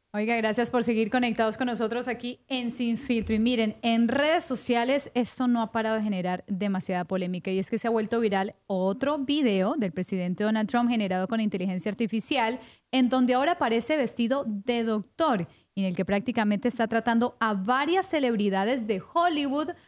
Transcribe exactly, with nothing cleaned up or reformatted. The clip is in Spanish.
Oiga, gracias por seguir conectados con nosotros aquí en Sin Filtro. Y miren, en redes sociales esto no ha parado de generar demasiada polémica y es que se ha vuelto viral otro video del presidente Donald Trump generado con inteligencia artificial en donde ahora aparece vestido de doctor y en el que prácticamente está tratando a varias celebridades de Hollywood